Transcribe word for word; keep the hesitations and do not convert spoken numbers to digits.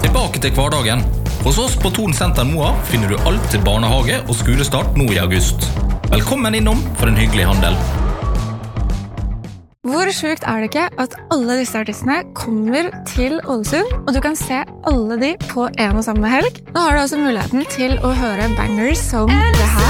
Tilbake til hverdagen. Hos oss på Thon Senter Moa finner du alt til barnehage og skolestart nå i august. Velkommen innom for en hyggelig handel. Hvor sjukt er det ikke at alle disse artistene kommer til Ålesund, og du kan se alle de på en og samme helg? Nå har du også muligheten til å høre bangers som det her.